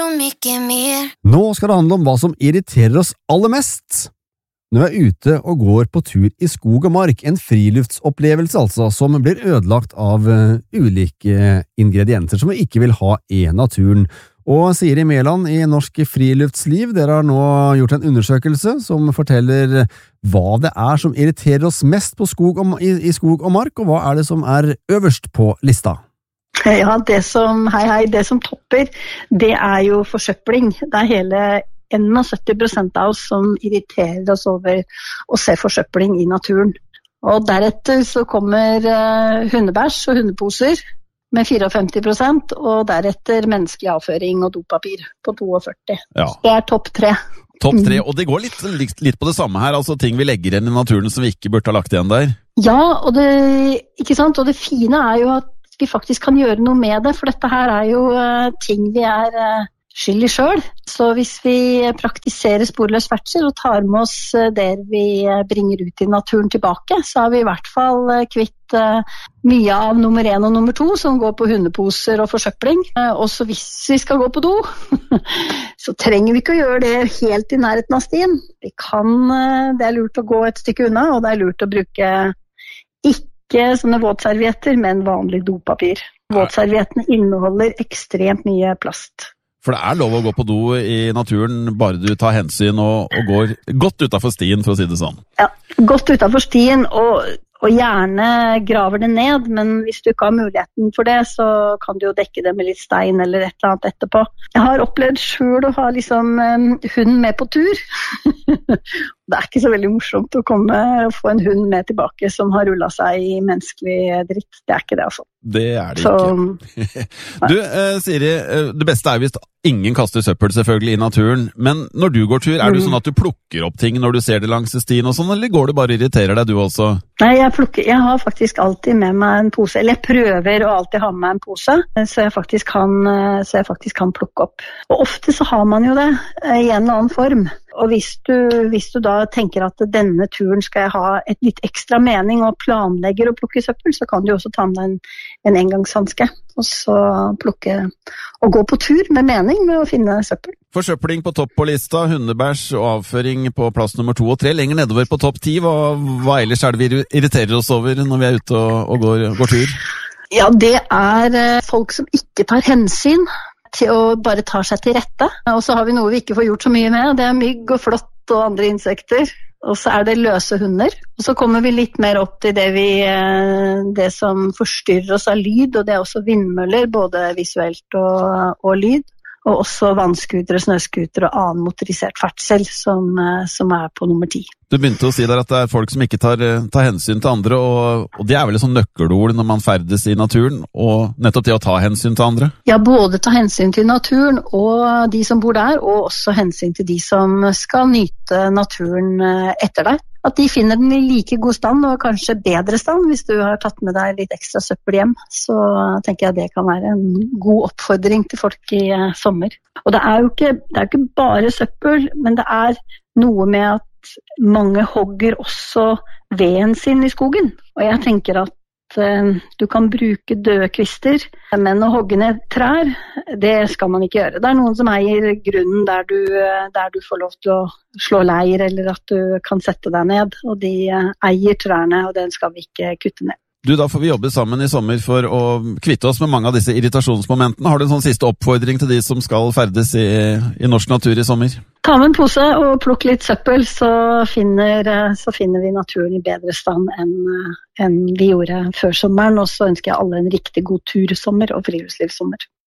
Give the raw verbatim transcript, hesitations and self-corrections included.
så mycket mer. Nå skal det handle om hva som irriterer oss aller mest. Når jeg er ute og går på tur i skog og mark, en friluftsopplevelse altså, som blir ødelagt av uh, ulike ingredienser som vi ikke vil ha i naturen. Og Siri Mæland i Norsk Friluftsliv, dere har nå gjort en undersøkelse som forteller hva det er som irriterer oss mest på skog og, i, i skog og mark, og hva er det som er øverst på lista? Ja, det som, hei hei, det som topper, det er jo forsøpling. Det er hele syttién prosent av oss som irriterer oss over å se forsøpling i naturen. Og deretter så kommer uh, hundebæsj og hundeposer med femtifire prosent, og deretter menneskelig avføring og dopapir på førtito. Ja. Det er topp tre. Topp tre, og det går litt, litt, litt på det samme her, altså ting vi legger igjen i naturen som vi ikke burde ha lagt igjen der. Ja, og det, ikke sant? Og det fine er jo at vi faktisk kan gjøre noe med det, for dette her er jo uh, ting vi er uh, skyld i selv. Så hvis vi praktiserer sporløs ferdsel og tar med oss uh, det vi uh, bringer ut i naturen tilbake, så har vi i hvert fall uh, kvitt uh, mye av nummer én og nummer to, som går på hundeposer og forsøpling. Uh, også hvis vi skal gå på do, så trenger vi ikke å gjøre det helt i nærheten av stien. Vi kan, uh, det er lurt å gå et stykke unna, og det er lurt å bruke ikke Ikke sånne våtservietter, men vanlig dopapir. Våtserviettene inneholder ekstremt mye plast. For det er lov å gå på do i naturen, bare du tar hensyn og, og går godt utenfor stien, for å si det sånn. Ja, godt utenfor stien, og, og gjerne graver det ned, men hvis du ikke har muligheten for det, så kan du jo dekke det med litt stein eller et eller annet etterpå. Jeg har opplevd selv å ha liksom um, hunden med på tur. Det er ikke så veldig morsomt å komme og få en hund med tilbake som har rullet seg i menneskelig dritt. Det er ikke det, altså. Det er det så, ikke. Du, eh, Siri, det beste er hvis ingen kaster søppel selvfølgelig i naturen, men når du går tur, er det sånn at du plukker opp ting når du ser det langs stien og sånn, eller går du bare og irriterer deg du også? Nei, jeg, plukker, jeg har faktisk alltid med meg en pose, eller jeg prøver å alltid ha med meg en pose, så jeg faktisk kan, så jeg faktisk kan plukke opp. Og ofte så har man jo det i en eller annen form. Og hvis du, hvis du da tenker at denne turen skal jeg ha et litt ekstra mening og planlegger å plukke søppel, så kan du også ta med en, en engangshandske og så plukke og gå på tur med mening med å finne søppel. Forsøpling på topp på lista, hundebæsj og avføring på plass nummer to og tre, lenger nedover på topp ti. Hva, hva ellers er det vi irriterer oss over når vi er ute og, og går, går tur? Ja, det er folk som ikke tar hensyn til å bare ta seg til rette. Og så har vi noe vi ikke får gjort så mye med, det er mygg og flått og andre insekter. Og så er det løse hunder. Og så kommer vi litt mer opp til det, vi, det som forstyrrer oss av lyd, og det er også vindmøller, både visuelt og, og lyd. Og også vannskutere, snøskutere og annen motorisert ferdsel som, som er på nummer ti. Du begynte å si der at det er folk som ikke tar, tar hensyn til andre, og, og det er vel et sånn nøkkelord når man ferdes i naturen, og nettopp det å ta hensyn til andre? Ja, både ta hensyn til naturen og de som bor der, og også hensyn til de som skal nyte naturen etter deg. At de finner den i like god stand, og kanskje bedre stand hvis du har tatt med deg litt ekstra søppel hjem. Så tenker jeg det kan være en god oppfordring til folk i uh, sommer. Og det er jo ikke, det er ikke bare søppel, men det er noe med at mange hogger også veden sin i skogen. Og jeg tenker at uh, du kan bruke døde kvister, men å hogge ned trær, det skal man ikke gjøre. Det er noen som eier grunnen der du, der du får lov til å slå leir, eller at du kan sette deg ned, og de eier trærne, og den skal vi ikke kutte ned. Du, da får vi jobbe sammen i sommer for å kvitte oss med mange av disse irritasjonsmomentene. Har du en sånn siste oppfordring til de som skal ferdes i, i norsk natur i sommer? Ta med en pose og plukk litt søppel, så finner, så finner vi naturen i bedre stand enn, enn vi gjorde før sommeren. Og så ønsker jeg alle en riktig god tursommer og friluftslivssommer.